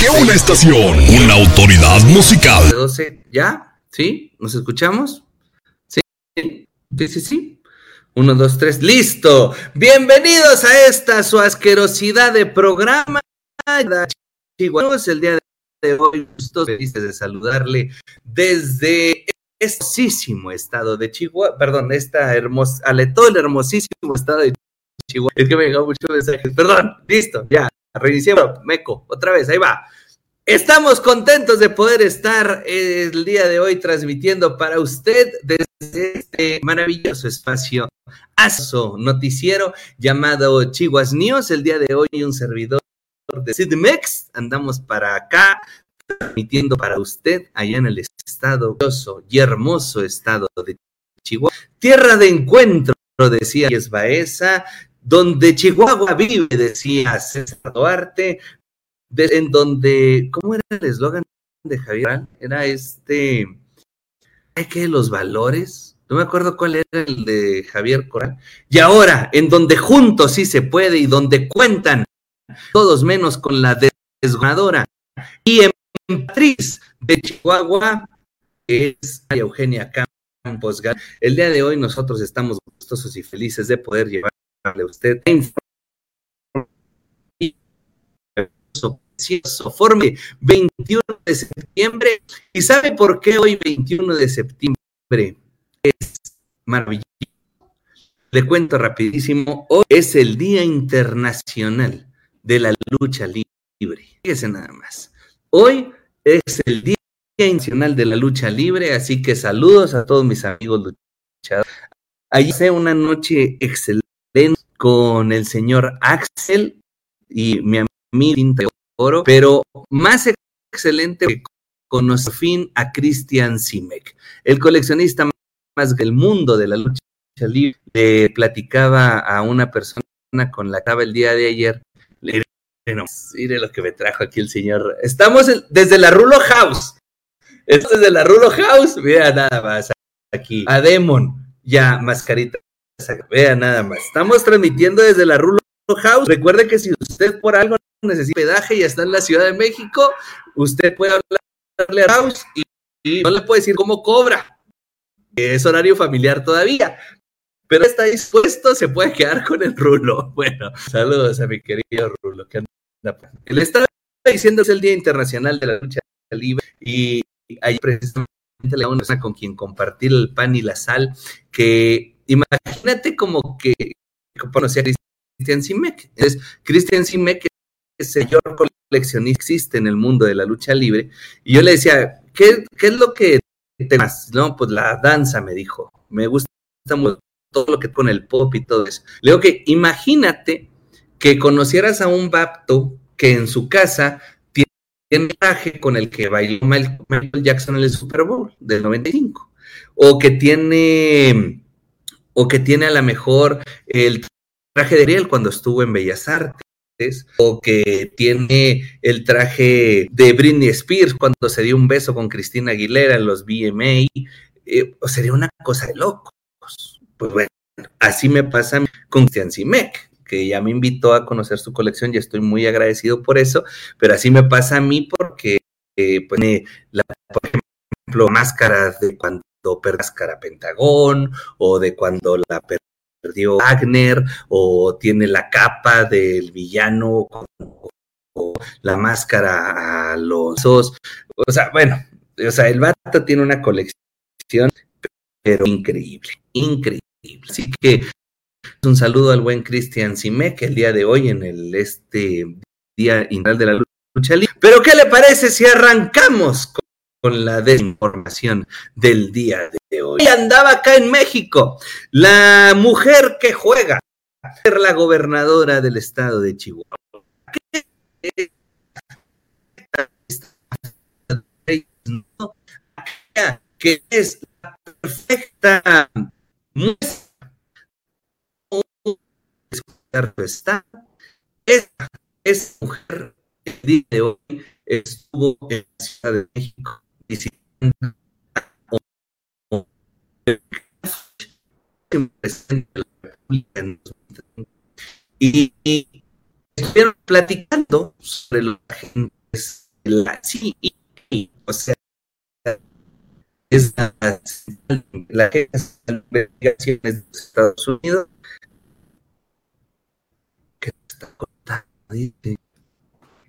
que una estación, una autoridad musical. 12, ¿ya? ¿Sí? ¿Nos escuchamos? Sí, sí, sí. 1, 2, 3, ¡listo! Bienvenidos a esta su asquerosidad de programa. Chihuahuas, el día de hoy, gustosos felices de saludarle desde este hermosísimo estado de Chihuahua, perdón, todo el hermosísimo estado de Chihuahua. Es que me llegó muchos mensajes, perdón, listo, ya, reiniciamos, meco, otra vez, ahí va. Estamos contentos de poder estar el día de hoy transmitiendo para usted desde este maravilloso espacio, noticiero llamado Chihuas News. El día de hoy un servidor de CDMX, andamos para acá transmitiendo para usted allá en el estado y hermoso estado de Chihuahua, tierra de encuentro, decía Yes Baeza, donde Chihuahua vive, decía César Duarte, en donde, ¿cómo era el eslogan de Javier? Era ¿hay que los valores? No me acuerdo cuál era el de Javier Corral. Y ahora, en donde juntos sí se puede y donde cuentan todos menos con la desgobernadora y emperatriz de Chihuahua, que es María Eugenia Campos. El día de hoy nosotros estamos gustosos y felices de poder llevarle a usted Forme 21 de septiembre. ¿Y sabe por qué hoy 21 de septiembre es maravilloso? Le cuento rapidísimo. Hoy es el Día Internacional de la Lucha Libre. Fíjese nada más. Hoy es el Día Internacional de la Lucha Libre, así que saludos a todos mis amigos luchadores. Ayer hice una noche excelente con el señor Axel y mi amigo Oro, pero más excelente que conocer fin a Cristian Simek, el coleccionista más del mundo de la lucha libre. Le platicaba a una persona con la que estaba el día de ayer. Mire lo que me trajo aquí el señor. Estamos desde la Rulo House. Esto es de la Rulo House. Mira nada más aquí. A Demon, ya mascarita. Vea nada más. Estamos transmitiendo desde la Rulo House. Recuerde que si usted por algo necesita hospedaje y está en la Ciudad de México, usted puede hablarle a House y no le puede decir cómo cobra. Es horario familiar todavía, pero está dispuesto, se puede quedar con el Rulo. Bueno, saludos a mi querido Rulo. Que anda. Le estaba diciendo que es el Día Internacional de la Lucha Libre y ahí precisamente la una con quien compartir el pan y la sal, que imagínate como que conocía a Cristian Simek. Entonces, Cristian Simek es el mayor coleccionista que existe en el mundo de la lucha libre, y yo le decía, ¿qué es lo que te más? No, pues la danza, me dijo, me gusta mucho todo lo que con el pop y todo eso. Le digo que imagínate que conocieras a un vato que en su casa tiene un traje con el que bailó Michael Jackson en el Super Bowl del 95, o que tiene a lo mejor el traje de Ariel cuando estuvo en Bellas Artes, o que tiene el traje de Britney Spears cuando se dio un beso con Cristina Aguilera en los VMA, sería una cosa de locos. Pues bueno, así me pasa con Cristian Simek, que ya me invitó a conocer su colección y estoy muy agradecido por eso, pero así me pasa a mí porque por ejemplo, máscaras de cuando perdió máscara Pentagón, o de cuando la perdió Wagner, o tiene la capa del villano o la máscara a los osos. O sea, bueno, el vato tiene una colección, pero increíble. Así que un saludo al buen Cristian Simek el día de hoy en el Día Internacional de la Lucha Libre. Pero ¿qué le parece si arrancamos con la desinformación del día de hoy? Y andaba acá en México la mujer que juega a ser la gobernadora del estado de Chihuahua. Que es la perfecta muestra está. Esta mujer el día de hoy estuvo en la Ciudad de México visitando y estuvieron platicando sobre los agentes la CEA, o sea, es la Agencia de Investigaciones de los Estados Unidos, que está contando, dice,